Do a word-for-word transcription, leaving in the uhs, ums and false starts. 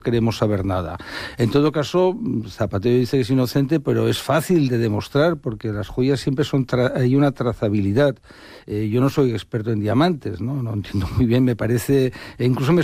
queremos saber nada. En todo caso, Zapatero dice que es inocente, pero es fácil de demostrar porque las joyas siempre son tra- hay una trazabilidad. Eh, yo no soy experto en diamantes, ¿no? No entiendo muy bien, me parece, e incluso me